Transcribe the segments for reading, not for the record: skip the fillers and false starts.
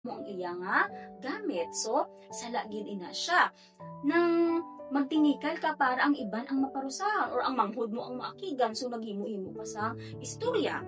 mo ang iya nga gamit. So, sala gid ina siya. Nang magtingikal ka para ang iban ang maparusahan or ang manghud mo ang maakigan, so naghimo-himo ka sa istorya.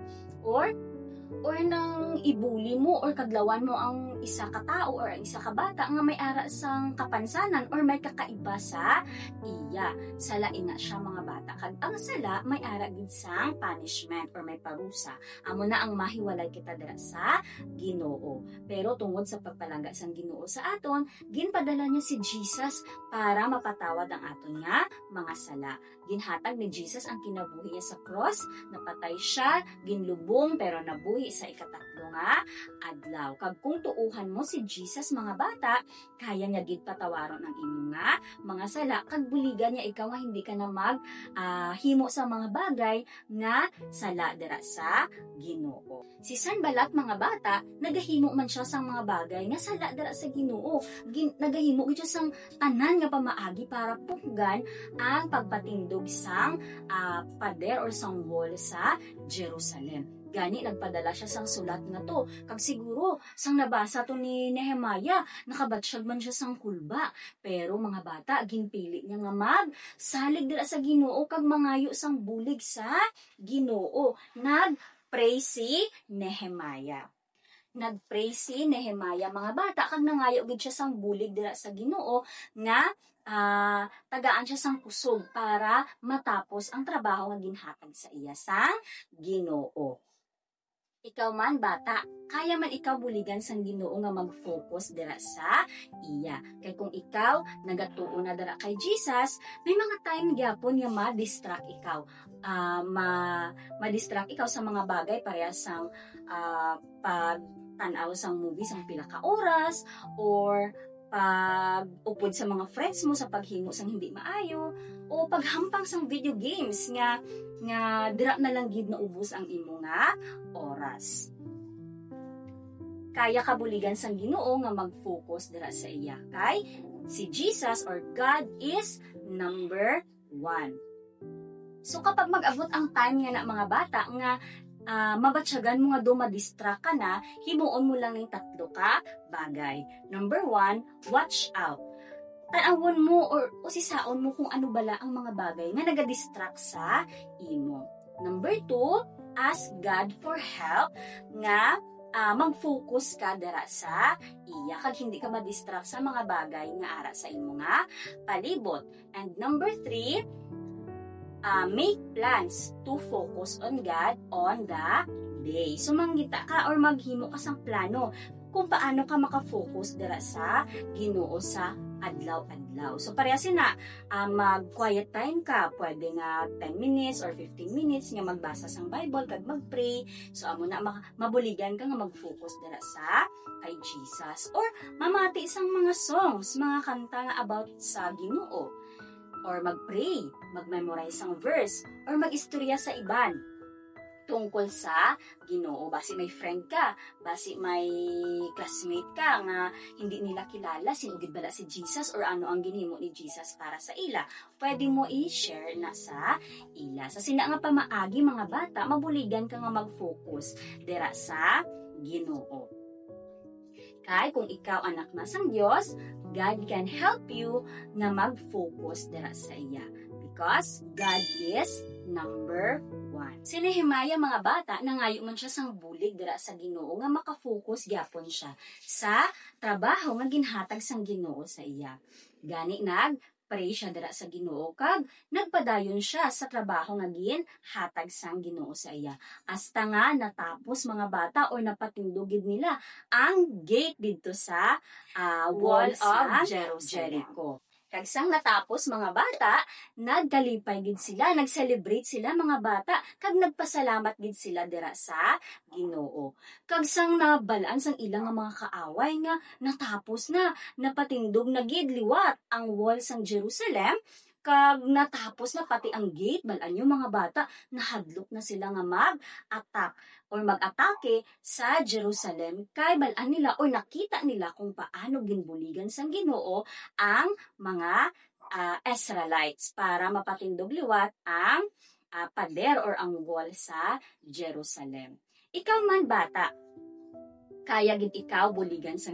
Or nang ibuli mo or kadlawan mo ang isa ka tao or ang isa ka bata nga may ara sang kapansanan or may kakaiba sa iya. Sala ina siya mga bata. Kag ang sala may ara gid sang punishment or may parusa. Amo na ang mahiwalay kita dira sa Ginoo. Pero tungod sa pagpalangga sang Ginoo sa aton, ginpadala niya si Jesus para mapatawad ang aton nga mga sala. Ginhatag ni Jesus ang kinabuhi niya sa cross, napatay siya, ginlubong pero nabuhi sa ikatatlo nga adlaw. Kag kung tuuhan mo si Jesus mga bata, kaya niya gid patawaron ang imo nga mga sala. Kag buligan niya ikaw nga hindi ka na himo sa mga bagay nga sala dira sa Ginoo. Si Sanballat mga bata, nagahimo man siya sang mga bagay nga sala dira sa Ginoo. Nagahimo gid siya sang tanan nga pamaagi para punggan ang pagpatindog sang pader or sang wall sa Jerusalem. Gani nagpadala siya sang sulat nga to. Kag siguro sang nabasa to ni Nehemiah, nakabatsyag man siya sang kulba. Pero mga bata, ginpili niya nga magsalig dira sa Ginoo kag mangayo sang bulig sa Ginoo. Nagpray si Nehemiah. Nagpray si Nehemiah mga bata kag nangayo gid siya sang bulig dira sa Ginoo nga tagaan siya sang kusog para matapos ang trabaho nga ginhatag sa iya sang Ginoo. Ikaw man bata, kaya man ikaw buligan sang Ginoo nga mag-focus dira sa iya. Kay kung ikaw nagatuo na dira kay Jesus, may mga time gyapon nga ma-distract ikaw. Ma-distract ikaw sa mga bagay parehas sang pag-tanaw sang movie sang pila ka oras or pag-upod sa mga friends mo sa paghimo sang hindi maayo o paghampang sang video games nga dira na lang gid na ubos ang imo nga oras. Kaya kabuligan sang Ginoo nga mag-focus dira sa iya kay si Jesus or God is number 1. So kapag mag-abot ang time nga na mga bata nga mabatsyagan mo nga ma-distract ka na, himuon mo lang ng 3 ka bagay. Number 1, watch out. Tanawon mo or usisaon mo kung ano bala ang mga bagay nga nagadistract sa imo. Number 2, ask God for help nga mag-focus ka dara sa iya kag hindi ka ma-distract sa mga bagay nga ara sa imo nga palibot. And number 3, make plans to focus on God on the day. So, manggita ka or maghimo ka sang plano kung paano ka makafocus dira sa Ginoo sa adlaw-adlaw. So, parehas na, mag-quiet time ka. Pwede nga 10 minutes or 15 minutes nga magbasa sang Bible kag mag-pray. So, amo na mabuligan ka nga mag-focus dira sa kay Jesus. Or mamati sang mga songs, mga kanta nga about sa Ginoo. Or mag-pray, mag-memorize ang verse, or mag-istorya sa iban tungkol sa Ginoo. Basi may friend ka, basi may classmate ka nga hindi nila kilala, sinugid bala si Jesus or ano ang ginhimo ni Jesus para sa ila. Pwede mo i-share na sa ila. Sa sina nga pamaagi mga bata, mabuligan ka nga mag-focus dira sa Ginoo. Kay kung ikaw anak na sang Dios, God can help you na mag-focus dira sa iya. Because God is number 1. Si Nehemiah mga bata, nangayo man siya sang bulig dira sa Ginoo nga makafocus gyapon siya sa trabaho nga ginhatag sang Ginoo sa iya. Gani pray siya dira sa Ginoo kag nagpadayon siya sa trabaho nga ginhatag sang Ginoo sa iya. Hasta nga natapos mga bata or napatindugid nila ang gate dito sa wall of Jericho. Kag sang natapos mga bata, nagkalipay gid sila, nag-celebrate sila mga bata, kag nagpasalamat gid sila dira sa Ginoo. Kag sang nabalaan sang ilang mga kaaway nga natapos na, napatindog na gid liwat ang wall sang Jerusalem, kag natapos na pati ang gate, balaan yung mga bata, nahadlok na sila nga mag-attack or mag-atake sa Jerusalem kay balaan nila or nakita nila kung paano ginbuligan sang Ginoo ang mga Israelites para mapatindog liwat ang pader or ang wall sa Jerusalem. Ikaw man bata, kaya gid ikaw buligan sa